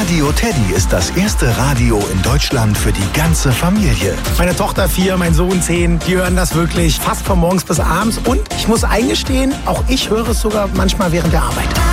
Radio Teddy ist das erste Radio in Deutschland für die ganze Familie. Meine Tochter 4, mein Sohn 10, die hören das wirklich fast von morgens bis abends. Und ich muss eingestehen, auch ich höre es sogar manchmal während der Arbeit.